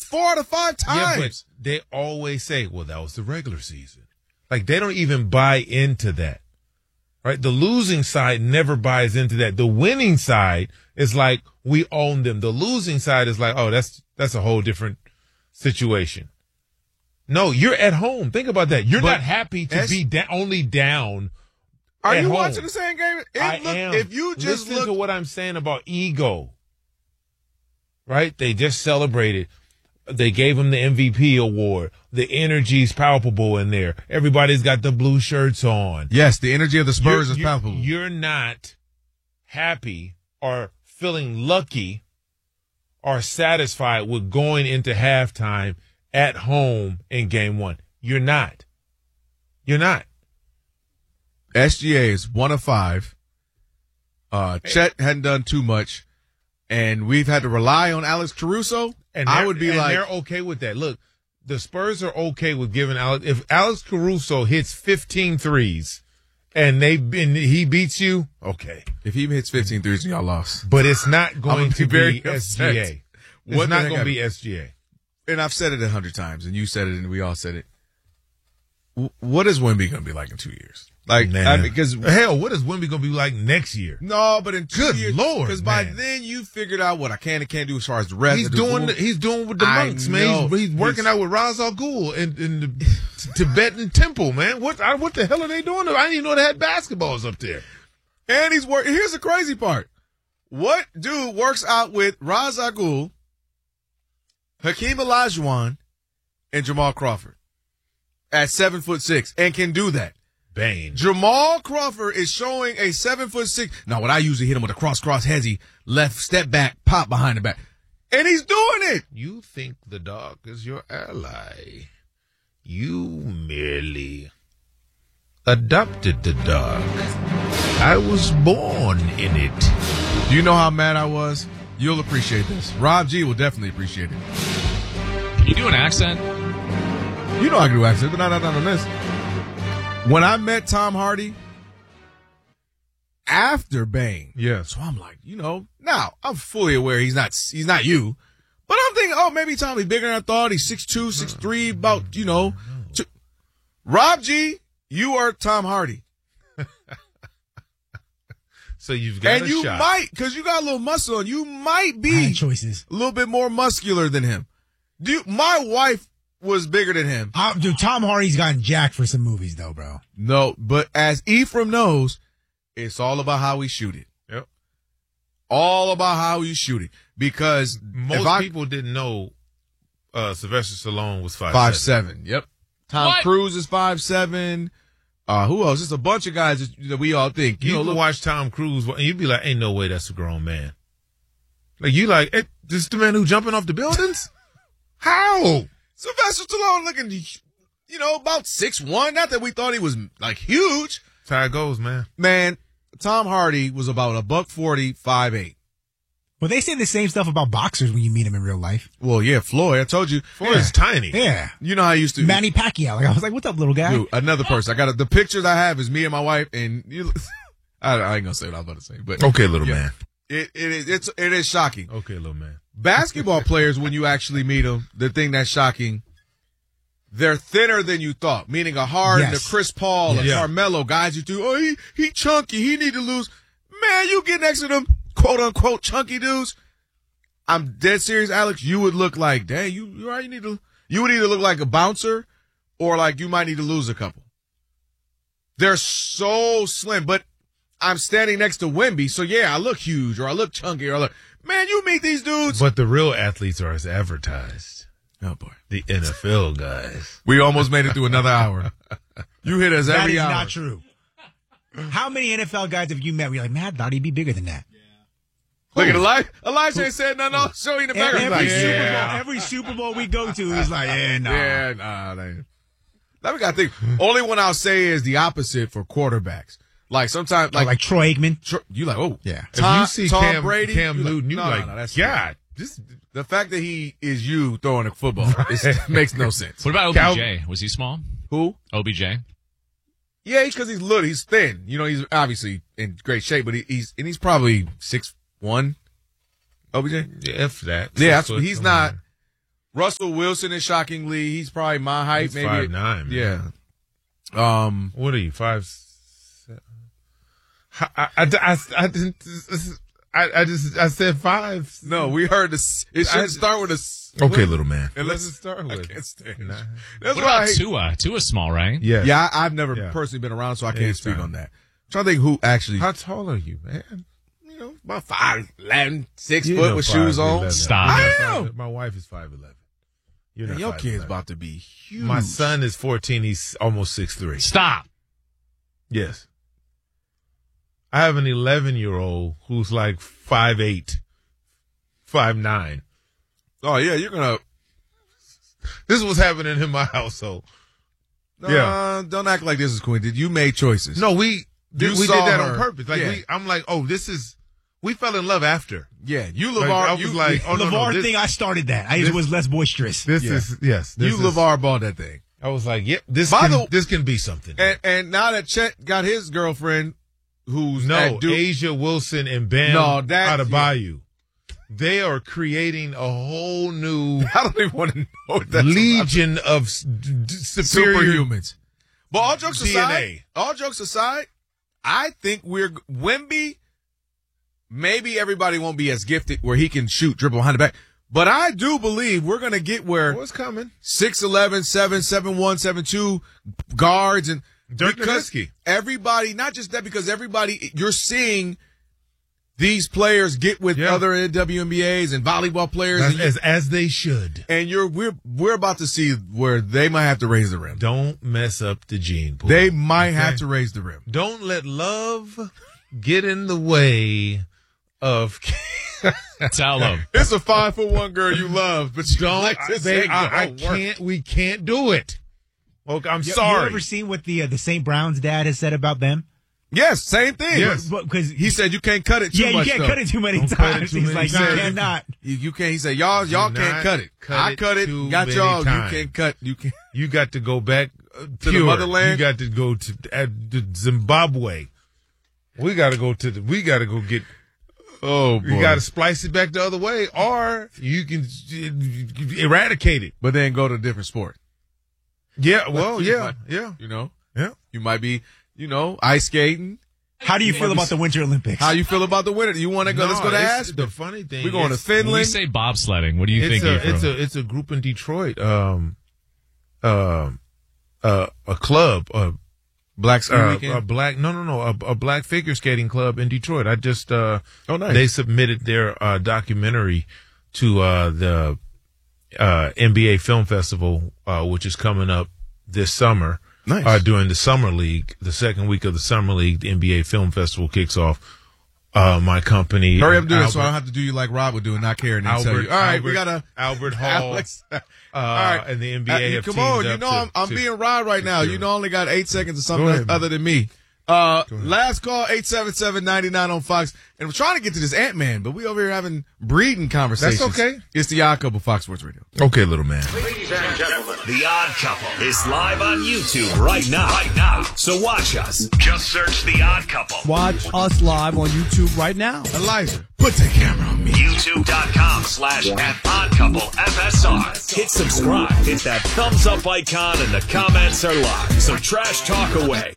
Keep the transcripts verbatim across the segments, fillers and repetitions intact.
four out of five times. Yeah, but they always say, well, that was the regular season. Like, they don't even buy into that. Right? The losing side never buys into that. The winning side is like, we own them. The losing side is like, oh, that's that's a whole different situation. No, you're at home. Think about that. You're But not happy to S- be da- only down. Are at you home. watching the same game? It I look, am. If you just Listen look to what I'm saying about ego. Right? They just celebrated. They gave him the M V P award. The energy's palpable in there. Everybody's got the blue shirts on. Yes, the energy of the Spurs You're- is you're- palpable. You're not happy or feeling lucky or satisfied with going into halftime at home in game one. You're not. You're not. S G A is one of five. Uh, Chet hadn't done too much, and we've had to rely on Alex Caruso. And I they're- would be and like, they're okay with that. Look, the Spurs are okay with giving Alex, if Alex Caruso hits fifteen threes and they and he beats you, okay. if he hits fifteen threes, y'all lost. But it's not going gonna to be very be S G A. upset. It's What the not heck going to I- be S G A. And I've said it a hundred times, and you said it, and we all said it. W- what is Wemby going to be like in two years? Like, Man. I mean, because Hell, what is Wemby going to be like next year? no, but in two Good years, Lord, because by man. then you figured out what I can and can't do as far as the rest. He's of the doing. rule. The, he's doing with the I monks, know. man. He's, he's working He's- out with Ra's al Ghul in, in the Tibetan temple, man. What? I, what the hell are they doing? I didn't even know they had basketballs up there. And he's working. Here's the crazy part: what dude works out with Ra's al Ghul, Hakeem Olajuwon, and Jamal Crawford at seven foot six and can do that? Bane. Jamal Crawford is showing a seven foot six. Now, what I usually hit him with a cross cross hezzy, left step back, pop behind the back, and he's doing it. You think the dog is your ally. You merely adopted the dog. I was born in it. Do you know how mad I was? You'll appreciate this. Rob G will definitely appreciate it. Can you do an accent? You know I can do accents, but not, not, not on this. When I met Tom Hardy after Bang, Yes. so I'm like, you know, now I'm fully aware he's not he's not you, but I'm thinking, oh, maybe Tom, he's bigger than I thought. He's six two, six three, about, you know. Two. Rob G, you are Tom Hardy. So you've got And a you shot. might, because you got a little muscle on, you might High be choices. a little bit more muscular than him. Do you, my wife was bigger than him. Uh, dude, Tom Hardy's gotten jacked for some movies, though, bro. No, but as Ephraim knows, it's all about how we shoot it. Yep. All about how you shoot it. Because Most if I, people didn't know uh, Sylvester Stallone was five, five seven. seven. Yep. Tom What? Cruise is five seven. Uh, who else? Just a bunch of guys that, that we all think. You You know, can look, watch Tom Cruise and you'd be like, ain't no way that's a grown man. Like, you like, eh, this is the man who jumping off the buildings? How? Sylvester Stallone looking, you know, about six one. Not that we thought he was like huge. That's how it goes, man. Man, Tom Hardy was about a buck forty, five eight. Well, they say the same stuff about boxers when you meet them in real life. Well, yeah, Floyd. I told you. Floyd's tiny. Yeah. You know how I used to. Manny Pacquiao. Like, I was like, what's up, little guy? Dude, another person. I got a, the pictures I have is me and my wife, and you. I, I ain't gonna say what I was about to say, but Okay, little yeah. man. It it is it's it is shocking. Okay, little man. Basketball players, when you actually meet them, the thing that's shocking, they're thinner than you thought. Meaning a Harden, Yes. a Chris Paul, a Yeah. Carmelo, guys you do. Oh, he he chunky. He need to lose. Man, you get next to them quote unquote chunky dudes. I'm dead serious, Alex. You would look like, dang, you you right. You need to. You would either look like a bouncer, or like you might need to lose a couple. They're so slim, but I'm standing next to Wemby, so yeah, I look huge, or I look chunky, or I look. Man, you meet these dudes. But the real athletes are as advertised. Oh boy, The N F L guys. we almost made it through another hour. You hit us That every is hour. not true. How many N F L guys have you met where you're like, man, I thought he'd be bigger than that? Look at Elijah. Elijah ain't said nothing. I'll show you the back. Every, He's like, Super yeah. Bowl, every Super Bowl we go to, he's like, yeah, nah. Yeah, nah, nah. Now we got to think. Only one I'll say is the opposite for quarterbacks. Like sometimes, Like, like, like Troy Aikman. tr- you like, oh, Yeah. If Tom, you see Tom Cam, Brady, Cam you Newton, you no, no, like, no, that's God, this the fact that he is you throwing a football it makes no sense. What about Cal- O B J? Was he small? Who? O B J? Yeah, because he's little, he's thin. You know, he's obviously in great shape, but he, he's and he's probably six one. O B J. if that. Yeah, Six that's, foot he's somewhere. not. Russell Wilson is shockingly, he's probably my height. He's maybe five nine. Yeah. Um, what are you? Five. Seven? I, I, I, I, I didn't. I, I just I said five. No, we heard this. It should I, start with a. Okay, little man. And let's start with. I can't stand. Nah. That's what why about I hate, Tua? Tua's small, right? Yeah. Yeah, I, I've never Yeah. personally been around, so I can't Anytime. speak on that. I'm trying to think who actually. How tall are you, man? You know, about five, eleven, six You foot know with five, shoes on. eleven. Stop. I You're not am. five- My wife is five eleven. You're Man, not your five kid's eleven. about to be huge. My son is fourteen. He's almost six three. Stop. Yes. I have an eleven year old who's like five eight, five nine. Oh yeah, you're gonna. This is what's happening in my household. Uh, Yeah. Don't act like this is Quentin. You made choices. No, we You we did saw that her. on purpose. Like Yeah. we, I'm like, oh, this is. We fell in love after. Yeah, you Like, LeVar. I was you, like, oh, no, no, LeVar this- thing, I started that. I this- was less boisterous. This Yeah. is yes. This you is, LeVar balled that thing. I was like, yep. This By can, the- this can be something. And and now that Chet got his girlfriend, who's no, at Duke, Asia Wilson and Bam No, that- Adebayo, they are creating a whole new I don't even want to know what that's about. legion of s- d- d- superior Superhumans. But all jokes D N A. aside, all jokes aside, I think we're Wemby. Maybe everybody won't be as gifted where he can shoot, dribble behind the back. But I do believe we're gonna get where What's coming? six eleven, seven seven one, seven two guards and Dirk because Nowitzki. everybody, not just that, because everybody, you're seeing these players get with Yeah. other W N B As and volleyball players, As, and, you- as as they should. and you're we're we're about to see where they might have to raise the rim. Don't mess up the gene pool. They might have Okay. to raise the rim. Don't let love get in the way of. Tell them. It's a five foot one girl you love, but you Don't. like this they, ain't I, I gonna work. can't. We can't do it. Okay, I'm You- sorry. You ever seen what the uh, the Saint Brown's dad has said about them? Yes, same thing. Yes. Because He said you can't cut it too yeah, you much. can't though. cut it too many Don't cut it times. too He's many like, you times. cannot. You, you can't. He said y'all y'all Do can't not cut it. cut I it cut it. too Got many y'all. times. You can't cut. You can't. You got to go back uh, the pure. motherland? You got to go to, uh, to Zimbabwe. We got to go to the. We got to go get. Oh You got to splice it back the other way, or you can uh, eradicate it. But then go to a different sport. Yeah. Well. You Yeah. might- Yeah. You know. Yeah. You might be. You know, ice skating. How do you feel about the Winter Olympics? How you feel about the winter? You want to go? No, let's go to it's- Aspen. The funny thing. We're going to is- When we Finland. say bobsledding, what do you It's think? a, Ephraim? it's a it's a group in Detroit. Um. Um. Uh, a club. Uh, Black Ski uh, Weekend. a black no no no a, a black figure skating club in Detroit. I just uh Oh, nice. they submitted their uh documentary to uh the uh N B A Film Festival uh which is coming up this summer. Nice. Uh during the summer league, the second week of the summer league, the N B A Film Festival kicks off. Uh my company Hurry up, and do it, so I don't Albert- have to do you like Rob would do and not care and then tell Albert, you. All right, Albert, we gotta. Albert Hall. Alex. Uh, All right. and the N B A Uh, have come teamed on, you up know to- I'm, I'm to- being Rod right now. to- You know, I only got eight seconds or Go something ahead, man. other than me. Uh, last call, eight seven seven, nine nine on Fox. And we're trying to get to this Ant-Man, but we over here having breeding conversations. That's okay. It's the Odd Couple, Fox Sports Radio. Okay, little man. Ladies and gentlemen, The Odd Couple is live on YouTube right now. Right now. So watch us. Just search The Odd Couple. Watch us live on YouTube right now. Elijah, put the camera on me. YouTube.com slash at Odd Couple F S R. Hit subscribe. Hit that thumbs up icon and the comments are live. So trash talk away.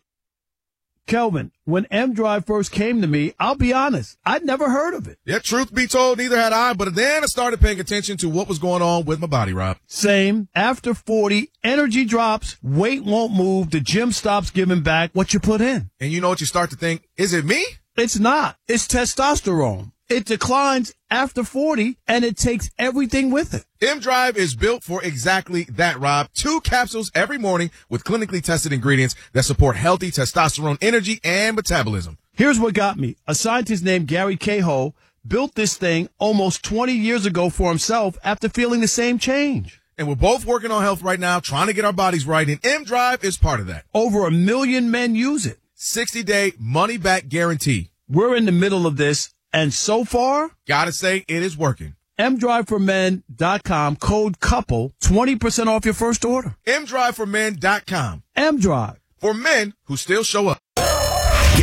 Kelvin, when M Drive first came to me, I'll be honest, I'd never heard of it. Yeah, truth be told, neither had I, but then I started paying attention to what was going on with my body, Rob. Same. After forty, energy drops, weight won't move, the gym stops giving back what you put in. And you know what you start to think? Is it me? It's not. It's testosterone. It declines after forty, and it takes everything with it. M-Drive is built for exactly that, Rob. Two capsules every morning with clinically tested ingredients that support healthy testosterone energy and metabolism. Here's what got me. A scientist named Gary Cahill built this thing almost twenty years ago for himself after feeling the same change. And we're both working on health right now, trying to get our bodies right, and M-Drive is part of that. Over a million men use it. sixty-day money-back guarantee. We're in the middle of this, and so far, Gotta say, it is working. M drive for men dot com, code COUPLE, twenty percent off your first order. M drive for men dot com. M-Drive. For men who still show up. Getting ready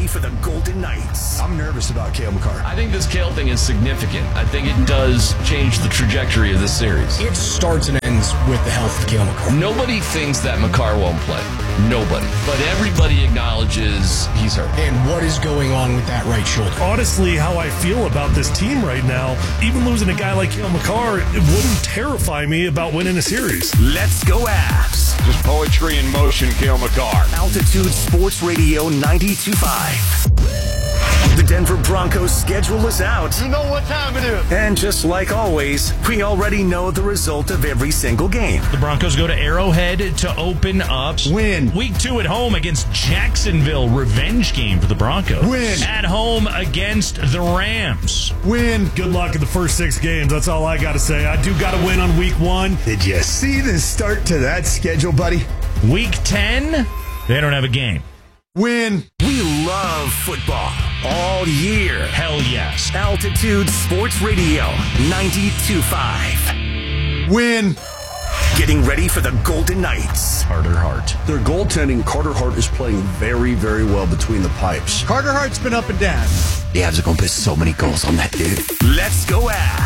for the Golden Knights. I'm nervous about Cale Makar. I think this Cale thing is significant. I think it does change the trajectory of this series. It starts and ends with the health of Cale Makar. Nobody thinks that Makar won't play. Nobody. But everybody acknowledges he's hurt. And what is going on with that right shoulder? Honestly, how I feel about this team right now, even losing a guy like Cale Makar, it wouldn't terrify me about winning a series. Let's go Avs. Just poetry in motion, Cale Makar. Altitude Sports Radio ninety-two point five. The Denver Broncos schedule is out. You know what time it is. And just like always, we already know the result of every single game. The Broncos go to Arrowhead to open up. Win. Week two at home against Jacksonville. Revenge game for the Broncos. Win. At home against the Rams. Win. Good luck in the first six games. That's all I got to say. I do got to win on week one. Did you see the start to that schedule, buddy? Week ten, they don't have a game. Win. We love football all year. Hell yes. Altitude Sports Radio ninety-two point five. Win. Getting ready for the Golden Knights. Carter Hart. Their goaltending, Carter Hart is playing very, very well between the pipes. Carter Hart's been up and down. The Avs are going to put so many goals on that dude. Let's go Avs.